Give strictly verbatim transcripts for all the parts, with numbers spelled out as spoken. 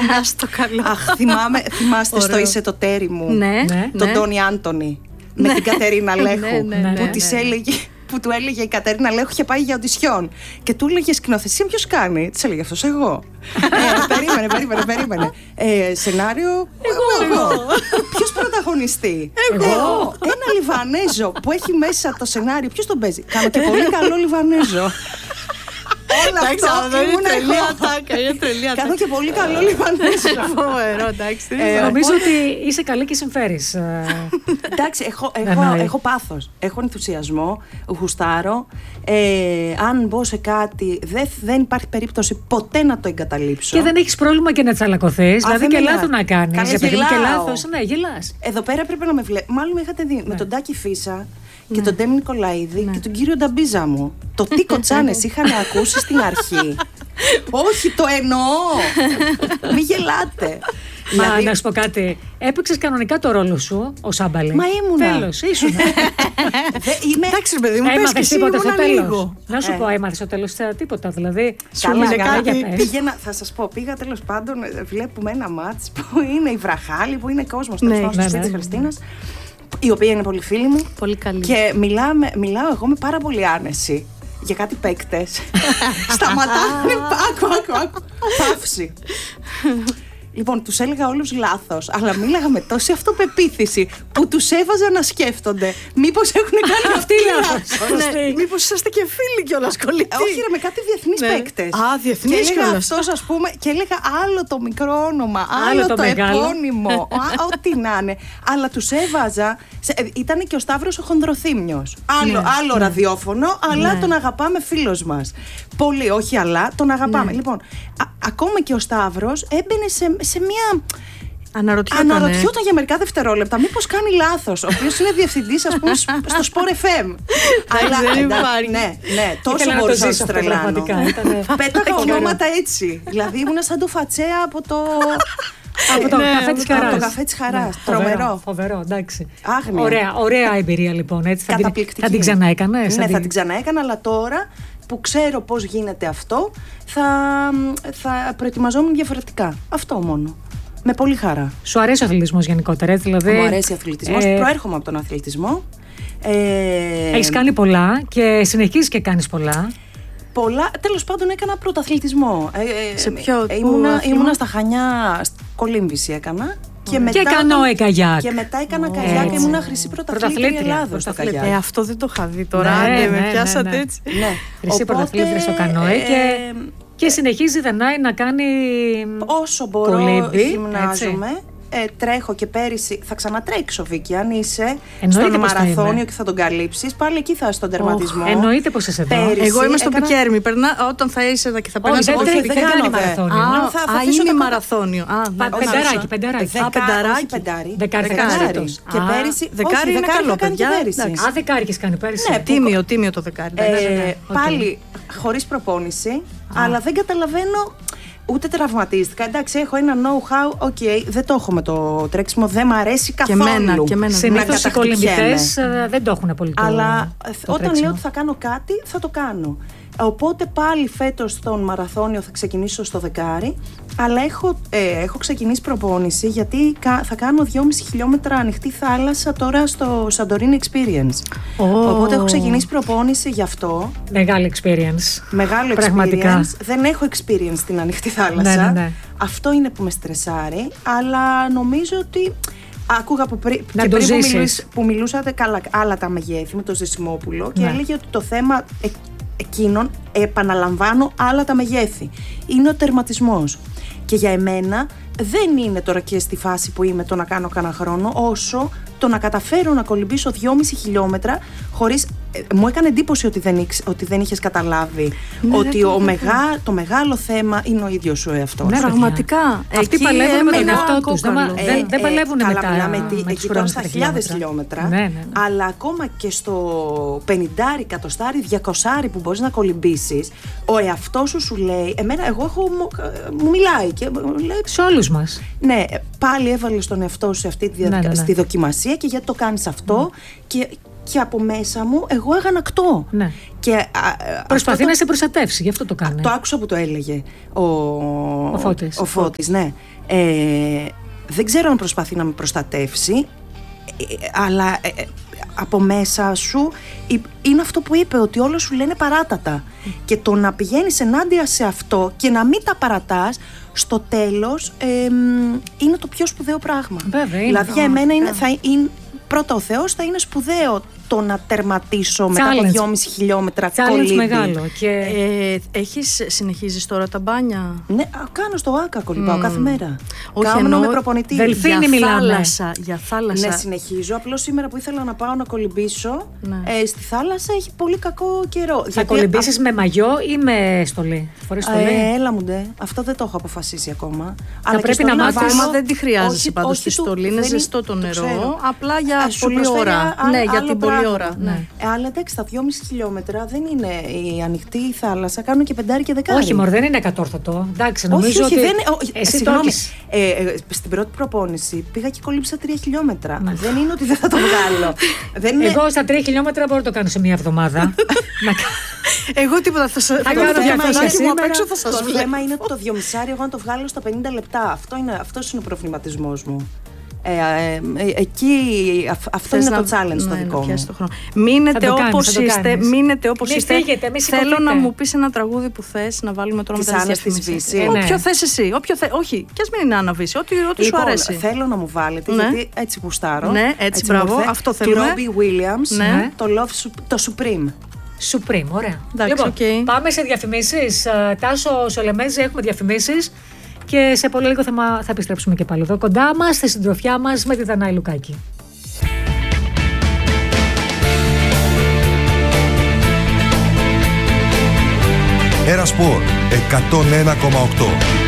Να στο καλό. Αχ, θυμάμαι, θυμάστε στο Είσαι το τέρι μου. Ναι, τον ναι. Τόνι Άντονι. Με ναι. την Κατερίνα Λέχου. Ναι, ναι, ναι, που, ναι, της ναι. έλεγε, που του έλεγε η Κατερίνα Λέχου είχε πάει για οντισιόν. Και του έλεγε σκηνοθεσία, ποιος κάνει. Της έλεγε αυτός, εγώ. ε, περίμενε, περίμενε, περίμενε. Ε, σενάριο, εγώ. εγώ. Ποιος πρωταγωνιστεί. Εγώ. εγώ. Ένα Λιβανέζο που έχει μέσα το σενάριο. Ποιος τον παίζει. Κάνω και πολύ καλό Λιβανέζο. Όλα αυτά είναι ήμουν τρελή εγώ. ατάκα, είναι τρελή ατάκα. Κάνω και πολύ καλό Λιβανέζο. Φοβερό, εντάξει. Ε, νομίζω ότι είσαι καλή και συμφέρεις. Εντάξει, έχω, Ναι, έχω, ναι. έχω πάθος, έχω ενθουσιασμό, γουστάρω. Ε, αν μπω σε κάτι, δεν, δεν υπάρχει περίπτωση ποτέ να το εγκαταλείψω. Και δεν έχεις πρόβλημα και να τσαλακωθείς. Δηλαδή δεν και μιλάω. λάθο να κάνεις. Καλά, Για παιδί μου, και γελάω. λάθος. Ναι, γελάς. Εδώ πέρα πρέπει να με βλέπετε. Μάλλον με είχατε δει με τον Τάκη Φίσα και τον Ντέμι Νικολαίδη και τον κύριο Νταμπίζα μου. Το τι κοτσάνες είχαν ακούσει στην αρχή. Όχι, το εννοώ. Μη γελάτε. Μα Δηλαδή- να σου πω κάτι. Έπαιξες κανονικά το ρόλο σου ο Σάμπαλη. Μα ήμουνα. Τέλος, ήσουν. Δε- είμαι... Εντάξει, ρε παιδί μου, πες και Έμαθες εσύ τίποτα στο ήμουνα τέλος. λίγο. Να σου Ε. πω, έμαθες στο τέλος ε, τίποτα. Δηλαδή, Καλά, σου καλά, για πες. πήγαινα, θα σας πω, πήγα τέλος πάντων, ε, βλέπουμε ένα μάτς που είναι η Βραχάλη, που είναι κόσμος Ναι, τέλος πάντων στο ναι, σπίτι ναι. της Χριστίνας, η οποία είναι πολύ φίλη μου. Πολύ καλή. Και μιλάμε, μιλάω εγώ με πάρα πολύ άνεση για κάτι παίκτες. Σταματάνε, άκου, άκου, άκου, παύση. Λοιπόν, τους έλεγα όλους λάθος, αλλά μίλαγα με τόση αυτοπεποίθηση που τους έβαζα να σκέφτονται μήπως έχουν κάνει αυτοί λάθος. Ναι, μήπως είσαστε και φίλοι κιόλας κολλητοί. Όχι ρε, με κάτι διεθνείς Ναι. παίκτες. Α, διεθνείς Και έλεγα κιόλας. αυτός, ας πούμε, και έλεγα άλλο το μικρό όνομα, άλλο, Άλλο το, το μεγάλο. επώνυμο, α, ό,τι να είναι. Αλλά τους έβαζα. σε- ε, Ήταν και ο Σταύρος ο Χονδροθύμιος. Άλλο, άλλο ραδιόφωνο, αλλά τον αγαπάμε φίλος μας. Πολύ, όχι αλλά, τον αγαπάμε. Λοιπόν, α, ακόμα και ο Σταύρος έμπαινε σε, σε μια. Αναρωτιόταν. Αναρωτιόταν για μερικά δευτερόλεπτα μήπως κάνει λάθος. Ο οποίος είναι διευθυντής, ας πούμε, σ- στο Sport εφ εμ. δεν εντά- υπάρχει. Ναι, ναι, τόσο Ήθελα να το μπορούσα να ζήσω τους αυτό τρελάνω. πραγματικά. Ήτανε- Πέταγα Φοβερό. ονόματα έτσι. Δηλαδή ήμουνα σαν το Φατσέα από το. Από το Ναι, καφέ από της το- από χαράς. το καφέ της χαράς. Ναι, Τρομερό. Φοβερό, φοβερό, εντάξει. Άγνοια. Ωραία, ωραία εμπειρία λοιπόν. Έτσι. Θα την, Καταπληκτική. θα την ξαναέκανες. Ναι, θα την ξαναέκανα, αλλά τώρα που ξέρω πώς γίνεται αυτό, θα, θα προετοιμαζόμουν διαφορετικά. Αυτό μόνο. Με πολύ χαρά. Σου αρέσει ο αθλητισμός γενικότερα, έτσι, δηλαδή. Μου αρέσει ο αθλητισμός. ε, Προέρχομαι από τον αθλητισμό. Ε, Έχεις κάνει πολλά και συνεχίζεις και κάνεις πολλά. πολλά. Τέλος πάντων έκανα πρωταθλητισμό. Ε, ε, Σε ποιο, ε, πού ήμουνα, άθλημα? ήμουνα στα Χανιά, κολύμβηση έκανα. Και, μετά, Και κανόε καγιάκ. Και μετά έκανα καγιάκ και Έτσι. ήμουνα χρυσή πρωταθλήτρια Πρωταθλήτρια, Ελλάδος στο πρωταθλήτρια. καγιάκ. Ε, αυτό δεν το είχα δει τώρα. Ναι, Άντε, ναι, με ναι, πιάσατε ναι. έτσι. Ναι. Χρυσή Οπότε, πρωταθλήτρια στο κανόε και, ε, και συνεχίζει Δανάη να κάνει. όσο μπορώ κολύμπι, γυμνάζομαι. Ε, τρέχω και πέρυσι θα ξανατρέξω, Βίκη. Αν είσαι Εννοείται στον πως θα είμαι. μαραθώνιο και θα τον καλύψεις, πάλι εκεί θα είσαι στον τερματισμό. Εννοείται πως είσαι εδώ. Πέρυσι Εγώ είμαι στο έκανα- Πικέρμη. Περνά, όταν θα είσαι εδώ και θα περνάς δεν από το τρέχει, δεν Πικέρμη. κάνει κάνω, δε. μαραθώνιο. Α, θα- θα α, αφήσω είναι τα- μαραθώνιο. Α, Πα- να- πενταράκι, όχι. πενταράκι. Δεκα- Α, πενταράκι. όχι πεντάρι. Δεκάρι, Δεκάρι. δεκάρι. Και Α, πέρυσι. δεκάρι όχι, είναι δεκάρι καλό, είχα κάνει και παιδιά. πέρυσι. Εντάξει. Α, δεκάρι έχεις κάνει πέρυσι. Ναι, Τίμιο, τίμιο το δεκάρι. Ε, εντάξει. ναι, οκ. Πάλι χωρίς προπόνηση, αλλά δεν καταλαβαίνω. Ούτε τραυματίστηκα. Εντάξει, έχω ένα know-how. Οκ, δεν το έχω με το τρέξιμο. Δεν μ' αρέσει Και καθόλου. εμένα, και εμένα. Συνήθως οι να κολυμπητές ε, δεν το έχουν πολύ το, Αλλά το όταν τρέξιμο. λέω ότι θα κάνω κάτι, θα το κάνω. Οπότε πάλι φέτος στον μαραθώνιο θα ξεκινήσω στο δεκάρι. Αλλά έχω, ε, έχω ξεκινήσει προπόνηση γιατί κα- θα κάνω δυόμισι χιλιόμετρα ανοιχτή θάλασσα τώρα στο Santorini Experience. Ω. Οπότε έχω ξεκινήσει προπόνηση γι' αυτό. Μεγάλη experience. Μεγάλο Πραγματικά. experience. Δεν έχω experience στην ανοιχτή θάλασσα. Ναι, ναι, ναι. Αυτό είναι που με στρεσάρει. Αλλά νομίζω ότι. Άκουγα που πρι... Να και το πριν που, ζήσεις. μιλούς- που μιλούσατε καλά, άλλα τα μεγέθη με το Ζεσιμόπουλο και Ναι. έλεγε ότι το θέμα ε, εκείνων, επαναλαμβάνω, άλλα τα μεγέθη. Είναι ο τερματισμός. Και για εμένα δεν είναι τώρα και στη φάση που είμαι το να κάνω κανένα χρόνο, όσο το να καταφέρω να κολυμπήσω δυόμισι χιλιόμετρα χωρίς. ε, μου έκανε εντύπωση ότι δεν, ήξ- ότι δεν είχες καταλάβει Ναι, ότι δεν το ο είχα. μεγά, το μεγάλο θέμα είναι ο ίδιος ο εαυτός. Ναι, Πραγματικά. Αυτοί Εκεί παλεύουν με τον έμενα εαυτό τους. Δεν, κόκαλο. μα- δεν, δεν παλεύουν με καλά, τα μιλάμε τι- με τους εκεί τώρα στα χρόνους χιλιάδες χιλιόμετρα. Ναι, ναι, ναι. Αλλά ακόμα και στο πενηντάρι, εκατοστάρι, διακοσάρι που μπορείς να κολυμπήσεις, ο εαυτός σου σου λέει. Εμένα, εγώ έχω, μου, μου μιλάει και μου λέει. Σε όλους μας. Ναι, πάλι έβαλες τον εαυτό σου σε αυτή τη διαδικα- Ναι, ναι, ναι. στη δοκιμασία και γιατί το κάνεις αυτό. Και, και από μέσα μου εγώ αγανακτώ. Ναι. Και, α, προσπαθεί το, να σε προστατεύσει, γι' αυτό το κάνει. Το άκουσα που το έλεγε ο, ο Φώτης. Ο Φώτης, ναι. Ε, δεν ξέρω αν προσπαθεί να με προστατεύσει, αλλά ε, από μέσα σου είναι αυτό που είπε, ότι όλα σου λένε παράτατα. Mm. Και το να πηγαίνεις ενάντια σε αυτό και να μην τα παρατάς, στο τέλος ε, είναι το πιο σπουδαίο πράγμα. Βέβαια, είναι. Δηλαδή για εμένα είναι, θα είναι, πρώτα ο Θεός, θα είναι σπουδαίο το να τερματίσω Challenge. μετά από δυόμισι χιλιόμετρα κολύμπι. Μεγάλο. Και... Ε, έχεις, συνεχίζεις τώρα τα μπάνια? Ναι, κάνω στο Άκα κολυμπάω mm. κάθε μέρα. Όχι, κάνω με προπονητή. Δελφίνη για μιλάμε. Θάλασσα, για θάλασσα. Ναι, συνεχίζω. Απλώς σήμερα που ήθελα να πάω να κολυμπήσω, ναι. ε, στη θάλασσα έχει πολύ κακό καιρό. Θα κολυμπήσεις α... με μαγιό ή με στολή? Φορείς στολή? Ε, έλα μου ντε. Αυτό δεν το έχω αποφασίσει ακόμα. Θα αλλά πρέπει να μάθεις. Ακόμα δεν τη χρειάζεσαι πάντως τη στολή. Είναι ζεστό το νερό. Απλά για πολλή ώρα. Ναι, για την πολλή ώρα. Ε, αλλά εντάξει, τα δυόμισι χιλιόμετρα δεν είναι η ανοιχτή θάλασσα, κάνουν και πεντάρι και δεκάρι. Όχι, μωρέ, δεν είναι εκατόρθωτο. Εντάξει, νομίζω όχι, όχι, ότι. Δεν, όχι, εσύ συγγνώμη, ε, ε, στην πρώτη προπόνηση πήγα και κολύψα τρία χιλιόμετρα. Ναι. Δεν είναι ότι δεν θα το βγάλω. Δεν είναι... Εγώ στα τρία χιλιόμετρα μπορώ να το κάνω σε μία εβδομάδα. Εγώ τίποτα θα σα κάνω. Το διαφορετικό μου απ' έξω θα σας Το θέμα είναι ότι το δυόμισι εγώ να το βγάλω στα πενήντα λεπτά. Αυτό είναι, αυτός είναι ο προβληματισμός μου. Ε, ε, ε, εκεί α, αυτό Θες είναι να... το challenge ναι, το δικό μου. Το μείνετε όπως είστε. Μείνετε όπως είστε. Φύγετε, θέλω να μου πεις ένα τραγούδι που θες να βάλουμε τώρα μετά τις διαφημίσεις. Ε, ναι. Όποιο θες εσύ. Όποιο θε... Όχι, κι ας μην είναι Άννα Βύση. Ό,τι, ό,τι λοιπόν, σου αρέσει. Θέλω να μου βάλετε, ναι. γιατί έτσι γουστάρω. Ναι, έτσι, έτσι μπράβο. Αυτό θέλουμε. Του Robbie Williams, ναι. το, Love, το Supreme. Supreme, ωραία. Εντάξει, λοιπόν, okay. πάμε σε διαφημίσεις. Τάσο Σολεμέζη, έχουμε διαφημίσεις. Και σε πολύ λίγο θα, θα επιστρέψουμε και πάλι εδώ κοντά μας, στη συντροφιά μας με τη Δανάη Λουκάκη. Ερασπορ εκατόν ένα κόμμα οκτώ.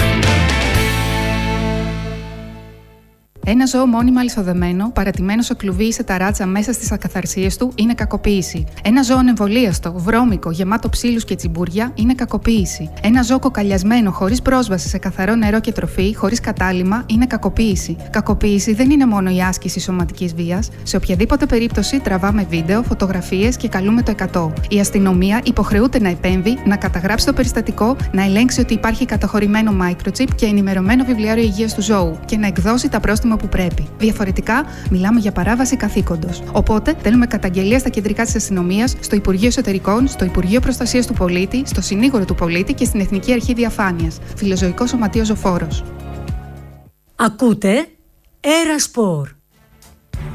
Ένα ζώο μόνιμα αλυσοδεμένο, παρατημένο σε κλουβί ή σε ταράτσα μέσα στις ακαθαρσίες του, είναι κακοποίηση. Ένα ζώο εμβολίαστο, βρώμικο, γεμάτο ψήλους και τσιμπούρια, είναι κακοποίηση. Ένα ζώο κοκαλιασμένο, χωρίς πρόσβαση σε καθαρό νερό και τροφή, χωρίς κατάλυμμα, είναι κακοποίηση. Κακοποίηση δεν είναι μόνο η άσκηση σωματικής βίας. Σε οποιαδήποτε περίπτωση τραβάμε βίντεο, φωτογραφίες και καλούμε το εκατό. Η αστυνομία υποχρεούται να επέμβει, να καταγράψει το περιστατικό, να ελέγξει ότι υπάρχει καταχωρημένο microchip και ενημερωμένο βιβλιάριο υγείας του ζώου και να εκδώσει τα πρόστιμα που πρέπει. Διαφορετικά, μιλάμε για παράβαση καθήκοντος. Οπότε, στέλνουμε καταγγελία στα κεντρικά της αστυνομίας, στο Υπουργείο Εσωτερικών, στο Υπουργείο Προστασίας του Πολίτη, στο Συνήγορο του Πολίτη και στην Εθνική Αρχή Διαφάνειας. Φιλοζωικό Σωματείο Ζωφόρος. Ακούτε Ερασπορ.